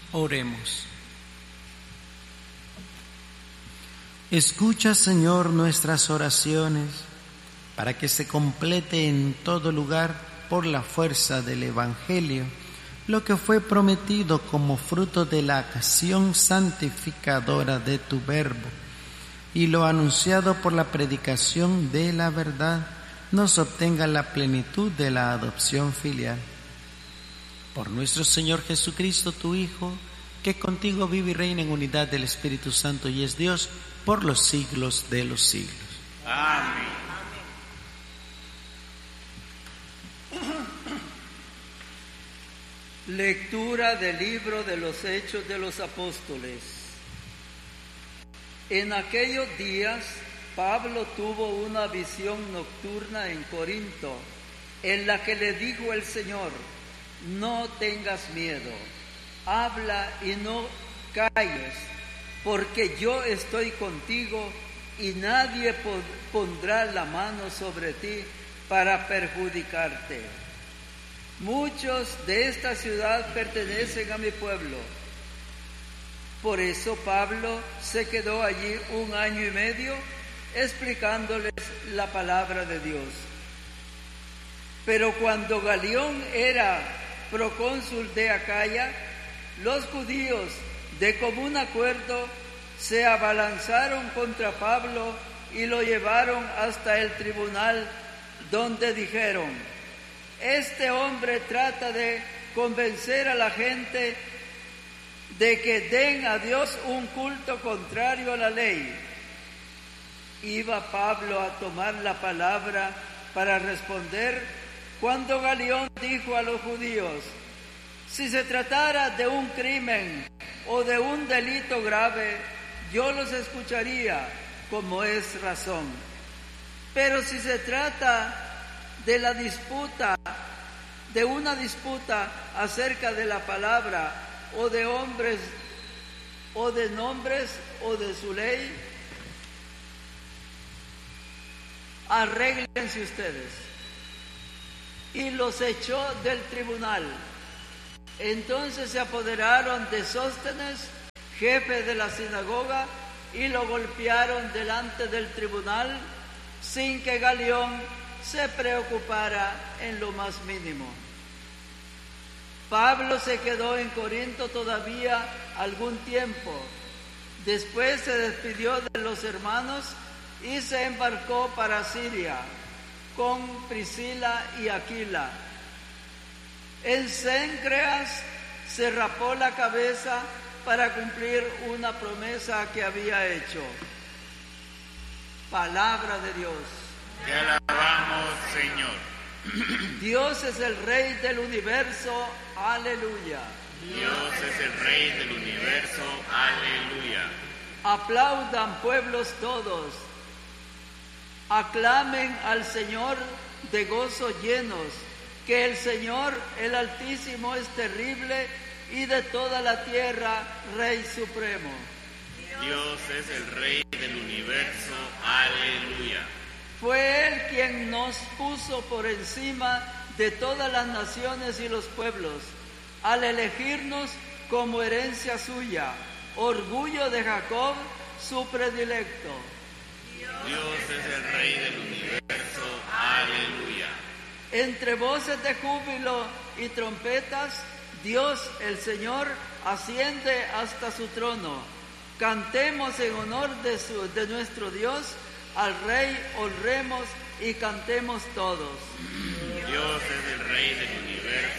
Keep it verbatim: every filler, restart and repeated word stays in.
Oremos. Escucha, Señor, nuestras oraciones, para que se complete en todo lugar, por la fuerza del Evangelio, lo que fue prometido como fruto de la acción santificadora de tu Verbo, y lo anunciado por la predicación de la verdad, nos obtenga la plenitud de la adopción filial. Por nuestro Señor Jesucristo, tu Hijo, que contigo vive y reina en unidad del Espíritu Santo y es Dios por los siglos de los siglos. Amén. Lectura del libro de los Hechos de los Apóstoles. En aquellos días, Pablo tuvo una visión nocturna en Corinto, en la que le dijo el Señor: no tengas miedo, habla y no calles, porque yo estoy contigo y nadie pondrá la mano sobre ti para perjudicarte. Muchos de esta ciudad pertenecen a mi pueblo. Por eso Pablo se quedó allí un año y medio explicándoles la palabra de Dios. Pero cuando Galión era procónsul de Acaya, los judíos, de común acuerdo, se abalanzaron contra Pablo y lo llevaron hasta el tribunal, donde dijeron: este hombre trata de convencer a la gente de que den a Dios un culto contrario a la ley. Iba Pablo a tomar la palabra para responder, cuando Galión dijo a los judíos: si se tratara de un crimen o de un delito grave, yo los escucharía, como es razón. Pero si se trata de la disputa, de una disputa acerca de la palabra, o de hombres, o de nombres, o de su ley, arréglense ustedes. Y los echó del tribunal. Entonces se apoderaron de Sóstenes, jefe de la sinagoga, y lo golpearon delante del tribunal, sin que Galión se preocupara en lo más mínimo. Pablo se quedó en Corinto todavía algún tiempo. Después se despidió de los hermanos y se embarcó para Siria con Priscila y Aquila. En Cencreas se rapó la cabeza para cumplir una promesa que había hecho. Palabra de Dios. Te alabamos, Señor. Dios es el Rey del universo. Aleluya. Dios es el Rey del universo. Aleluya. Aplaudan, pueblos todos. Aclamen al Señor de gozo llenos, que el Señor, el Altísimo, es terrible y de toda la tierra Rey supremo. Dios es el Rey del universo. Aleluya. Fue Él quien nos puso por encima de todas las naciones y los pueblos, al elegirnos como herencia suya, orgullo de Jacob, su predilecto. Dios es el Rey del universo. Aleluya. Entre voces de júbilo y trompetas, Dios, el Señor, asciende hasta su trono. Cantemos en honor de, su, de nuestro Dios, al Rey honremos y cantemos todos. Dios es el Rey del universo.